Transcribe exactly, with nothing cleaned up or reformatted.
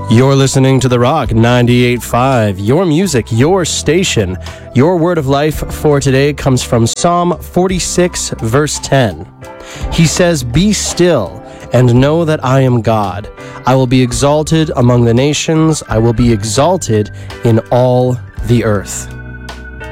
You're listening to The Rock ninety-eight point five, your music, your station. Your word of life for today comes from Psalm forty-six, verse ten. He says, "Be still and know that I am God. I will be exalted among the nations. I will be exalted in all the earth."